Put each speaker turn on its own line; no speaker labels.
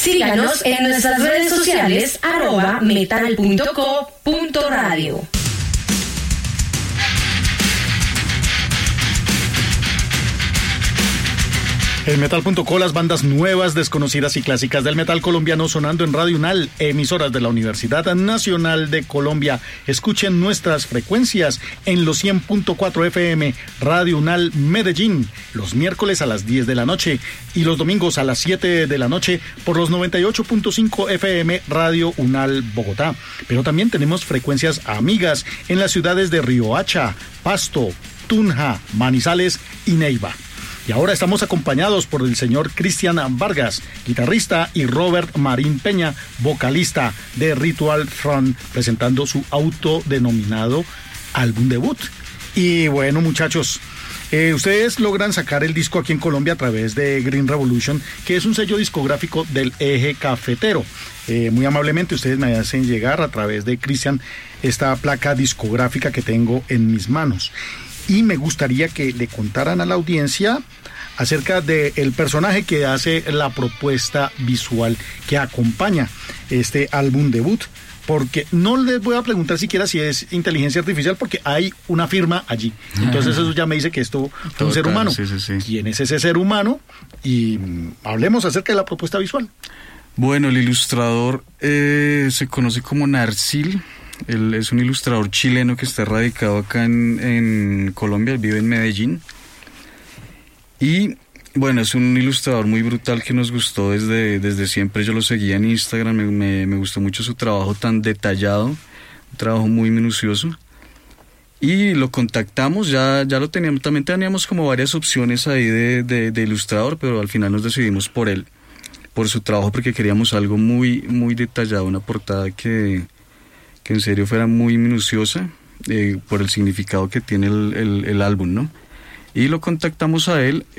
Síganos en nuestras redes sociales @metal.co.radio.
En Metal.co, las bandas nuevas, desconocidas y clásicas del metal colombiano sonando en Radio UNAL, emisoras de la Universidad Nacional de Colombia. Escuchen nuestras frecuencias en los 100.4 FM, Radio UNAL Medellín, los miércoles a las 10 de la noche y los domingos a las 7 de la noche por los 98.5 FM, Radio UNAL Bogotá. Pero también tenemos frecuencias amigas en las ciudades de Riohacha, Pasto, Tunja, Manizales y Neiva. Y ahora estamos acompañados por el señor Cristian Vargas, guitarrista, y Robert Marín Peña, vocalista de Ritual Front, presentando su autodenominado álbum debut. Y bueno, muchachos, ustedes logran sacar el disco aquí en Colombia a través de Green Revolution, que es un sello discográfico del eje cafetero. Muy amablemente ustedes me hacen llegar a través de Cristian esta placa discográfica que tengo en mis manos. Y me gustaría que le contaran a la audiencia acerca del personaje que hace la propuesta visual que acompaña este álbum debut, porque no les voy a preguntar siquiera si es inteligencia artificial, porque hay una firma allí. Entonces eso ya me dice que esto es un ser humano. Sí. ¿Quién es ese ser humano? Y hablemos acerca de la propuesta visual.
Bueno, el ilustrador se conoce como Narcil. Él es un ilustrador chileno que está radicado acá en Colombia, él vive en Medellín. Y bueno, es un ilustrador muy brutal que nos gustó desde siempre. Yo lo seguía en Instagram, me gustó mucho su trabajo tan detallado, un trabajo muy minucioso. Y lo contactamos, ya lo teníamos, también teníamos como varias opciones ahí de ilustrador, pero al final nos decidimos por él, por su trabajo, porque queríamos algo muy, muy detallado, una portada que en serio fuera muy minuciosa, por el significado que tiene el álbum, ¿no? Y lo contactamos a él.